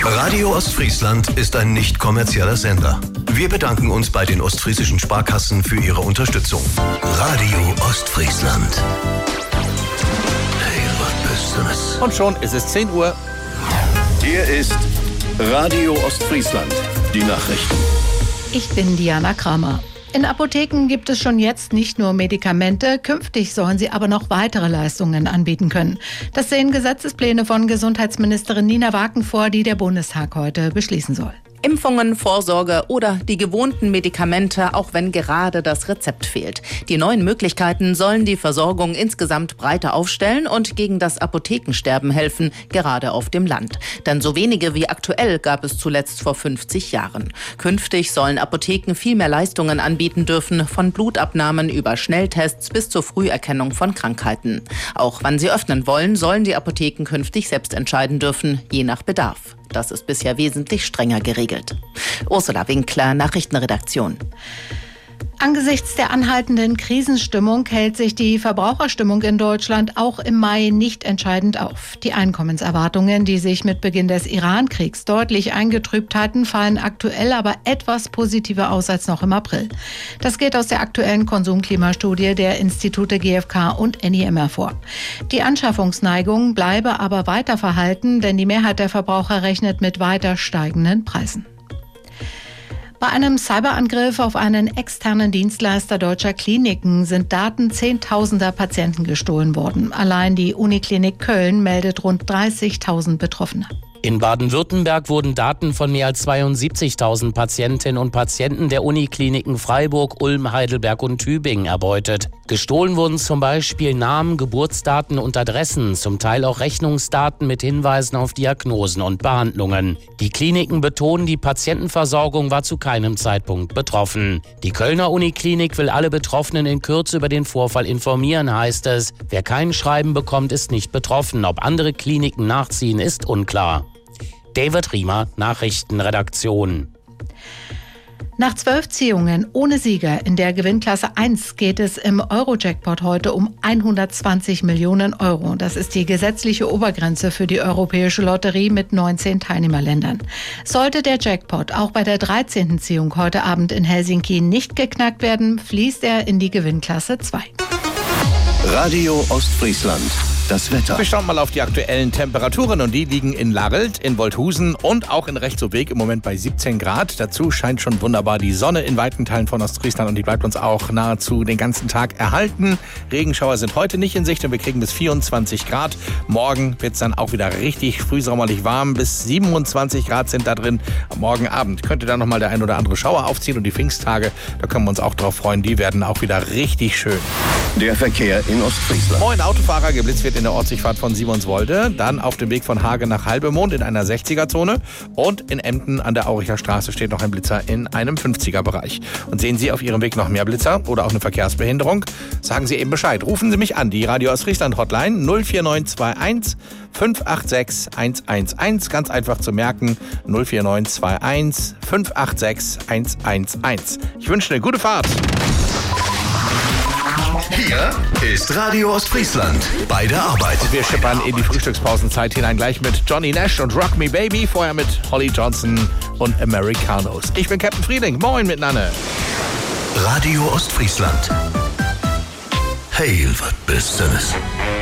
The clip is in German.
Radio Ostfriesland ist ein nicht kommerzieller Sender. Wir bedanken uns bei den ostfriesischen Sparkassen für ihre Unterstützung. Radio Ostfriesland. Hey, was bist du das? Und schon ist es 10 Uhr. Hier ist Radio Ostfriesland. Die Nachrichten. Ich bin Diana Kramer. In Apotheken gibt es schon jetzt nicht nur Medikamente, künftig sollen sie aber noch weitere Leistungen anbieten können. Das sehen Gesetzespläne von Gesundheitsministerin Nina Waken vor, die der Bundestag heute beschließen soll. Impfungen, Vorsorge oder die gewohnten Medikamente, auch wenn gerade das Rezept fehlt. Die neuen Möglichkeiten sollen die Versorgung insgesamt breiter aufstellen und gegen das Apothekensterben helfen, gerade auf dem Land. Denn so wenige wie aktuell gab es zuletzt vor 50 Jahren. Künftig sollen Apotheken viel mehr Leistungen anbieten dürfen, von Blutabnahmen über Schnelltests bis zur Früherkennung von Krankheiten. Auch wann sie öffnen wollen, sollen die Apotheken künftig selbst entscheiden dürfen, je nach Bedarf. Das ist bisher wesentlich strenger geregelt. Ursula Winkler, Nachrichtenredaktion. Angesichts der anhaltenden Krisenstimmung hält sich die Verbraucherstimmung in Deutschland auch im Mai nicht entscheidend auf. Die Einkommenserwartungen, die sich mit Beginn des Iran-Kriegs deutlich eingetrübt hatten, fallen aktuell aber etwas positiver aus als noch im April. Das geht aus der aktuellen Konsumklimastudie der Institute GfK und NIM hervor. Die Anschaffungsneigung bleibe aber weiter verhalten, denn die Mehrheit der Verbraucher rechnet mit weiter steigenden Preisen. Bei einem Cyberangriff auf einen externen Dienstleister deutscher Kliniken sind Daten zehntausender Patienten gestohlen worden. Allein die Uniklinik Köln meldet rund 30.000 Betroffene. In Baden-Württemberg wurden Daten von mehr als 72.000 Patientinnen und Patienten der Unikliniken Freiburg, Ulm, Heidelberg und Tübingen erbeutet. Gestohlen wurden zum Beispiel Namen, Geburtsdaten und Adressen, zum Teil auch Rechnungsdaten mit Hinweisen auf Diagnosen und Behandlungen. Die Kliniken betonen, die Patientenversorgung war zu keinem Zeitpunkt betroffen. Die Kölner Uniklinik will alle Betroffenen in Kürze über den Vorfall informieren, heißt es. Wer kein Schreiben bekommt, ist nicht betroffen. Ob andere Kliniken nachziehen, ist unklar. David Riemer, Nachrichtenredaktion. Nach 12 Ziehungen ohne Sieger in der Gewinnklasse 1 geht es im Euro-Jackpot heute um 120 Millionen Euro. Das ist die gesetzliche Obergrenze für die Europäische Lotterie mit 19 Teilnehmerländern. Sollte der Jackpot auch bei der 13. Ziehung heute Abend in Helsinki nicht geknackt werden, fließt er in die Gewinnklasse 2. Radio Ostfriesland. Das Wetter. Wir schauen mal auf die aktuellen Temperaturen und die liegen in Larelt, in Wolthusen und auch in Rechtsoweg im Moment bei 17 Grad. Dazu scheint schon wunderbar die Sonne in weiten Teilen von Ostfriesland und die bleibt uns auch nahezu den ganzen Tag erhalten. Regenschauer sind heute nicht in Sicht und wir kriegen bis 24 Grad. Morgen wird es dann auch wieder richtig frühsommerlich warm. Bis 27 Grad sind da drin. Am Morgen Abend könnte dann nochmal der ein oder andere Schauer aufziehen und die Pfingsttage, da können wir uns auch drauf freuen, die werden auch wieder richtig schön. Der Verkehr in Ostfriesland. Moin Autofahrer, geblitzt wird in der Ortsdurchfahrt von Simonswolde, dann auf dem Weg von Hagen nach Halbemond in einer 60er-Zone und in Emden an der Auricher Straße steht noch ein Blitzer in einem 50er-Bereich. Und sehen Sie auf Ihrem Weg noch mehr Blitzer oder auch eine Verkehrsbehinderung? Sagen Sie eben Bescheid. Rufen Sie mich an, die Radio Ostfriesland Hotline 04921 586 111. Ganz einfach zu merken, 04921 586 111. Ich wünsche eine gute Fahrt. Hier ist Radio Ostfriesland bei der Arbeit. Wir schippern in die Frühstückspausenzeit hinein, gleich mit Johnny Nash und Rock Me Baby, vorher mit Holly Johnson und Americanos. Ich bin Captain Frieling, moin miteinander. Radio Ostfriesland. Hey, was bist du das?